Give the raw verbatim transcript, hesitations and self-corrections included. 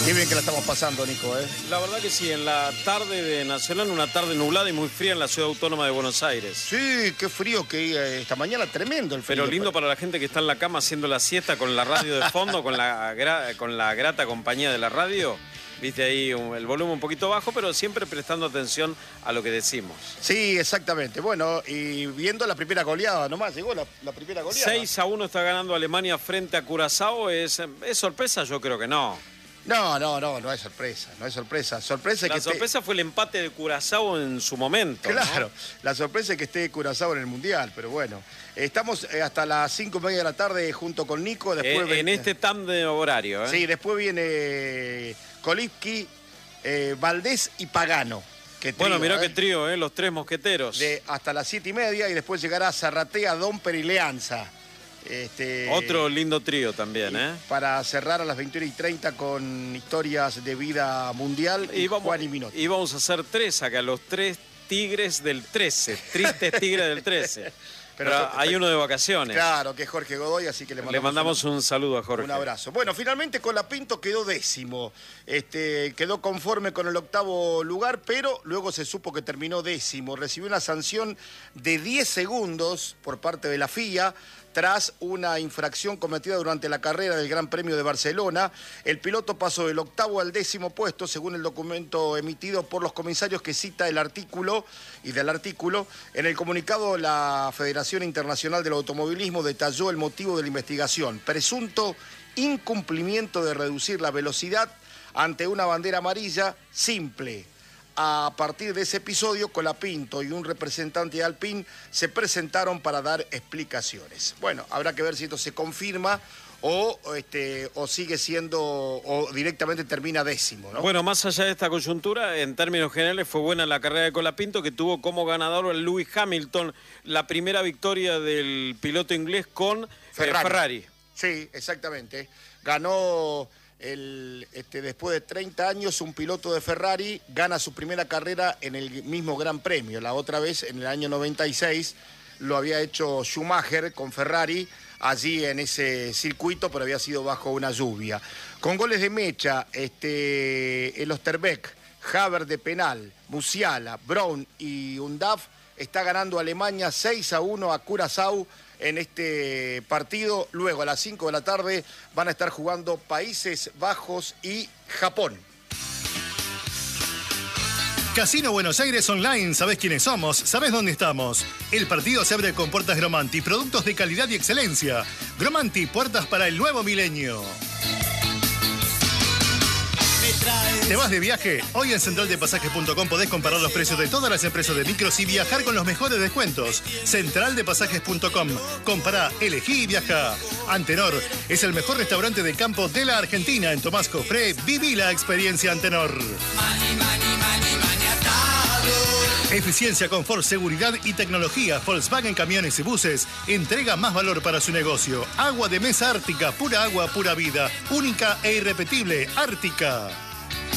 Qué bien que la estamos pasando, Nico, ¿eh? La verdad que sí, en la tarde de Nacional, una tarde nublada y muy fría en la ciudad autónoma de Buenos Aires. Sí, qué frío que eh, esta mañana, tremendo el frío. Pero lindo para la gente que está en la cama haciendo la siesta con la radio de fondo, con la, gra con la grata compañía de la radio. Viste ahí un, el volumen un poquito bajo, pero siempre prestando atención a lo que decimos. Sí, exactamente. Bueno, y viendo la primera goleada, nomás llegó la, la primera goleada. seis a uno está ganando Alemania frente a Curazao. ¿Es, ¿Es sorpresa? Yo creo que no. No, no, no, no es sorpresa, no es sorpresa. Sorpresa es la que sorpresa esté... fue el empate de Curazao en su momento. Claro, ¿no? La sorpresa es que esté Curazao en el Mundial, pero bueno. Estamos hasta las cinco y media de la tarde junto con Nico. Después eh, en ven... este tam de horario. ¿eh? Sí, después viene Kolipski, eh, Valdés y Pagano. Que trío, bueno, mirá ¿eh? qué trío, ¿eh? Los tres mosqueteros. De hasta las siete y media y después llegará Zarratea, Domper y Leanza. Este, Otro lindo trío también, ¿eh? Para cerrar a las veintiuna y treinta con historias de vida mundial y, y vamos, Juan y Minotti. Y vamos a hacer tres acá, los tres tigres del trece, tristes tigres del trece. Pero, Pero hay uno de vacaciones. Claro, que es Jorge Godoy, así que le mandamos, le mandamos un, un saludo a Jorge. Un abrazo. Bueno, finalmente Colapinto quedó décimo. Este, quedó conforme con el octavo lugar, pero luego se supo que terminó décimo. Recibió una sanción de diez segundos por parte de la F I A tras una infracción cometida durante la carrera del Gran Premio de Barcelona. El piloto pasó del octavo al décimo puesto, según el documento emitido por los comisarios que cita el artículo y del artículo. En el comunicado, la Federación Internacional del Automovilismo detalló el motivo de la investigación: presunto incumplimiento de reducir la velocidad ante una bandera amarilla simple. A partir de ese episodio, Colapinto y un representante de Alpine se presentaron para dar explicaciones. Bueno, habrá que ver si esto se confirma o, este, o sigue siendo, o directamente termina décimo, ¿no? Bueno, más allá de esta coyuntura, en términos generales fue buena la carrera de Colapinto, que tuvo como ganador a Lewis Hamilton, la primera victoria del piloto inglés con Ferrari. Eh, Ferrari. Sí, exactamente. Ganó... El, este, después de treinta años, un piloto de Ferrari gana su primera carrera en el mismo Gran Premio. La otra vez, en el año noventa y seis, lo había hecho Schumacher con Ferrari, allí en ese circuito, pero había sido bajo una lluvia. Con goles de mecha, este, el Osterbeck, Haber de penal, Musiala, Brown y Undav, está ganando Alemania seis a uno a Curazao en este partido. Luego a las cinco de la tarde van a estar jugando Países Bajos y Japón. Casino Buenos Aires Online, ¿sabés quiénes somos? ¿Sabés dónde estamos? El partido se abre con puertas Gromanti, productos de calidad y excelencia. Gromanti, puertas para el nuevo milenio. ¿Te vas de viaje? Hoy en central de pasajes punto com podés comparar los precios de todas las empresas de micros y viajar con los mejores descuentos. central de pasajes punto com. Compará, elegí y viaja. Antenor es el mejor restaurante de campo de la Argentina. En Tomás Cofré, viví la experiencia Antenor. Mani, mani, mani, maniatado. Eficiencia, confort, seguridad y tecnología. Volkswagen Camiones y Buses entrega más valor para su negocio. Agua de mesa Ártica, pura agua, pura vida. Única e irrepetible, Ártica.